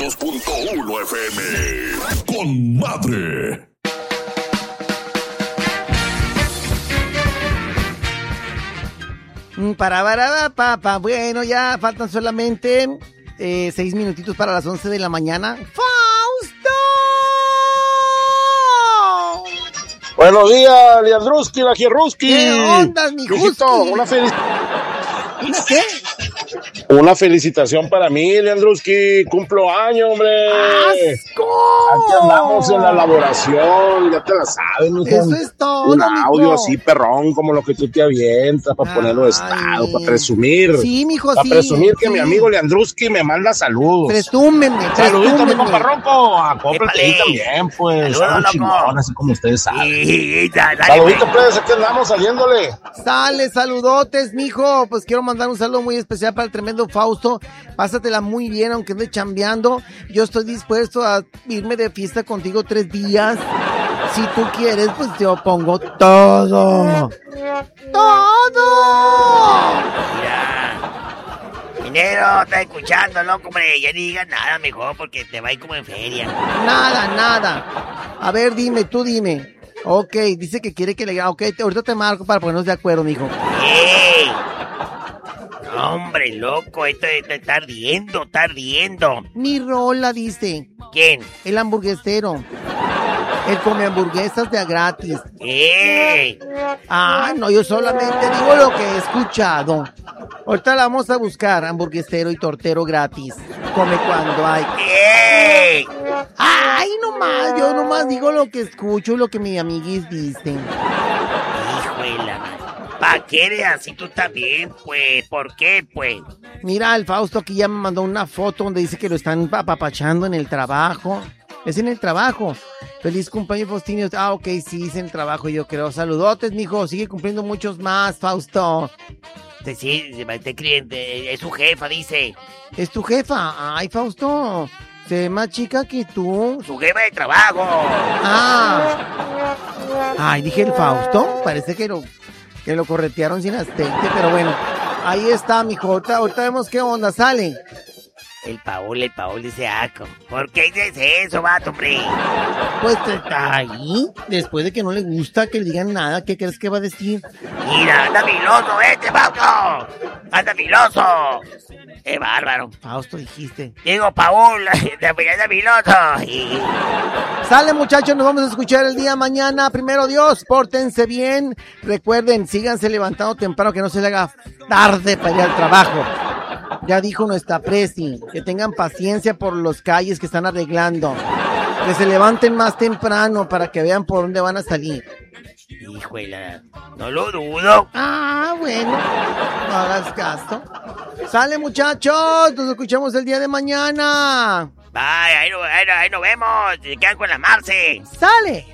92.1 FM. Con madre. Bueno, ya faltan solamente 6 minutitos para las 11 de la mañana. ¡Fausto! Buenos días, Leandruski, la Gierruski. ¿Qué onda, mi Viejito, una felicitación para mí, Leandruski. Cumplo año, hombre. ¡Asco! Aquí andamos en la elaboración, ya te la sabes, mijo. Eso es todo, un audio mijo. así, perrón, como lo que tú te avientas, para ponerlo de estado, para presumir. Sí, mijo, para sí. presumir que sí. mi amigo Leandruski me manda saludos. Presúmeme. Saludito, mi compa Ronco. Acóplate ahí también, pues. Saludos, Algo loco. chingón, así como ustedes saben. Sí, dale, Saludito, pues, aquí andamos saliéndole. Sale, saludotes, mijo. Pues quiero mandar un saludo muy especial para el tremendo Fausto. Pásatela muy bien, aunque ande chambeando. Yo estoy dispuesto a irme de fiesta contigo 3 días. Si tú quieres, pues yo pongo todo. ¡Todo! Mira. Minero, está escuchando, loco, hombre. Ya ni digas nada, mejor, porque te va a ir como en feria. Nada. A ver, tú dime. Ok, dice que quiere que le... Ok, ahorita te marco para ponernos de acuerdo, mijo. ¡Ey! Hombre, loco, esto está ardiendo, Mi rola, dice. ¿Quién? El hamburguesero. Él come hamburguesas de a gratis. ¡Ey! No, yo solamente digo lo que he escuchado. Ahorita la vamos a buscar, hamburguesero y tortero gratis. Come cuando hay. ¡Ey! Ay, yo nomás digo lo que escucho y lo que mis amiguis dicen. Hijo de la madre. ¿Pa' qué eres así tú también, pues? ¿Por qué, pues? Mira, el Fausto aquí ya me mandó una foto donde dice que lo están apapachando en el trabajo. Es en el trabajo. Feliz cumpleaños, Faustinio. Ok, sí, es en el trabajo, yo creo. Saludotes, mijo. Sigue cumpliendo muchos más, Fausto. Sí, te cliente, es su jefa, dice. ¿Es tu jefa? Ay, Fausto. Se ve más chica que tú. Su jefa de trabajo. Ay, dije el Fausto. Parece que lo corretearon sin aceite, pero bueno. Ahí está, mijo. Ahorita vemos qué onda. Sale. El Paul dice asco. ¿Por qué dices eso, vato, hombre? Pues está ahí. Después de que no le gusta que le digan nada, ¿qué crees que va a decir? Mira, anda filoso Fausto. Anda filoso. ¡Qué bárbaro! Fausto, dijiste. Digo, Paul, anda filoso. Sale, muchachos, nos vamos a escuchar el día mañana. Primero Dios, pórtense bien. Recuerden, síganse levantando temprano, que no se le haga tarde para ir al trabajo. Ya dijo nuestra presi, que tengan paciencia por los calles que están arreglando. Que se levanten más temprano para que vean por dónde van a salir. Híjole, no lo dudo. Bueno, no hagas caso. Sale, muchachos, nos escuchamos el día de mañana. Bye, ahí nos vemos. Se quedan con la Marce. Sale.